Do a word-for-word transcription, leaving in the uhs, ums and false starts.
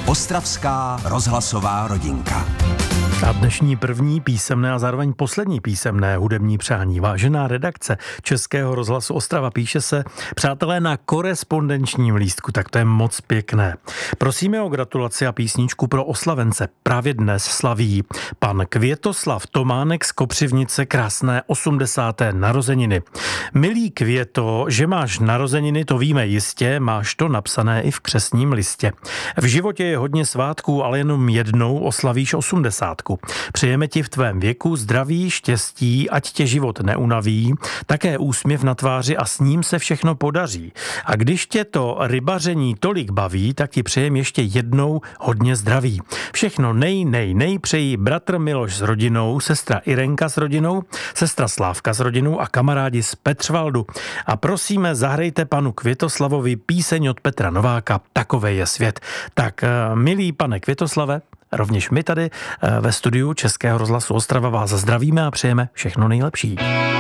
Ostravská rozhlasová rodinka. A dnešní první písemné a zároveň poslední písemné hudební přání. Vážená redakce Českého rozhlasu Ostrava, píše se: přátelé, na korespondenčním lístku, tak to je moc pěkné. Prosíme o gratulaci a písničku pro oslavence. Právě dnes slaví pan Květoslav Tománek z Kopřivnice krásné osmdesáté narozeniny. Milý Květo, že máš narozeniny, to víme jistě, máš to napsané i v křestním listě. V životě je hodně svátků, ale jenom jednou oslavíš osmdesátku. Přejeme ti v tvém věku zdraví, štěstí, ať tě život neunaví, také úsměv na tváři a s ním se všechno podaří. A když tě to rybaření tolik baví, tak ti přejem ještě jednou hodně zdraví. Všechno nej, nej, nej přejí bratr Miloš s rodinou, sestra Irenka s rodinou, sestra Slávka s rodinou a kamarádi z Petřvaldu. A prosíme, zahrajte panu Květoslavovi píseň od Petra Nováka Takovej je svět. Tak, milý pane Květoslave, rovněž my tady ve studiu Českého rozhlasu Ostrava vás zdravíme a přejeme všechno nejlepší.